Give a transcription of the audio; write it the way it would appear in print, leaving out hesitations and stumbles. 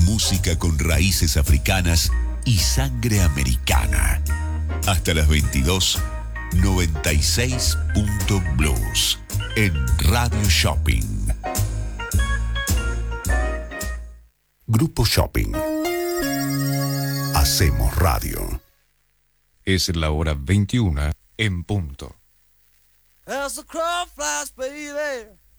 música con raíces africanas y sangre americana. Hasta las 22, 96.blues en Radio Shopping. Grupo Shopping. Hacemos radio. Es la hora 21 en punto. As the crow flies, baby,